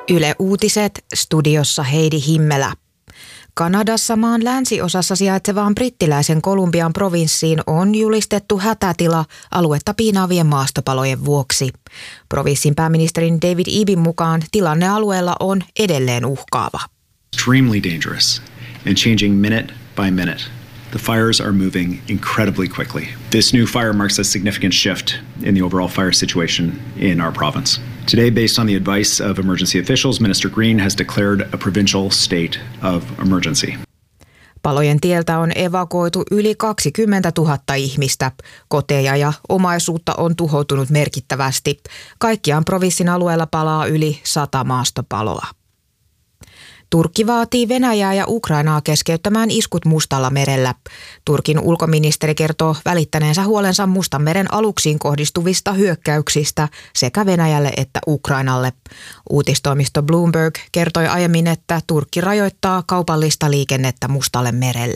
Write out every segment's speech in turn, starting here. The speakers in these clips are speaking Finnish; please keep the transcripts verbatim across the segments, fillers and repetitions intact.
Yle Uutiset, studiossa Heidi Himmelä. Kanadassa maan länsiosassa sijaitsevaan brittiläisen Kolumbian provinssiin on julistettu hätätila aluetta piinaavien maastopalojen vuoksi. Provinssin pääministerin David Ebin mukaan tilanne alueella on edelleen uhkaava. Extremely dangerous and changing minute by minute. The fires are moving incredibly quickly. This new fire marks a significant shift in the overall fire situation in our province. Today, based on the advice of emergency officials, Minister Green has declared a provincial state of emergency. Palojen tieltä on evakuoitu yli kaksikymmentätuhatta ihmistä. Koteja ja omaisuutta on tuhoutunut merkittävästi. Kaikkiaan provinssin alueella palaa yli sata maastopaloa. Turkki vaatii Venäjää ja Ukrainaa keskeyttämään iskut Mustalla merellä. Turkin ulkoministeri kertoo välittäneensä huolensa Mustanmeren aluksiin kohdistuvista hyökkäyksistä sekä Venäjälle että Ukrainalle. Uutistoimisto Bloomberg kertoi aiemmin, että Turkki rajoittaa kaupallista liikennettä Mustalle merelle.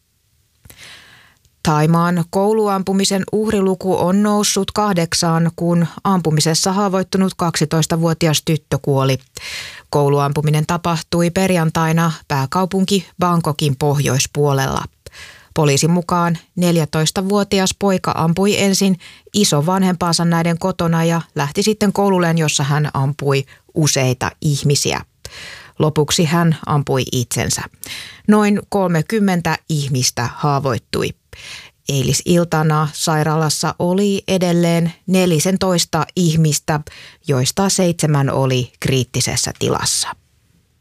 Thaimaan kouluampumisen uhriluku on noussut kahdeksaan, kun ampumisessa haavoittunut kaksitoistavuotias tyttö kuoli. Kouluampuminen tapahtui perjantaina pääkaupunki Bangkokin pohjoispuolella. Poliisin mukaan neljätoistavuotias poika ampui ensin isovanhempaansa näiden kotona ja lähti sitten koululleen, jossa hän ampui useita ihmisiä. Lopuksi hän ampui itsensä. Noin kolmekymmentä ihmistä haavoittui. Eilisiltana sairaalassa oli edelleen neljätoista ihmistä, joista seitsemän oli kriittisessä tilassa.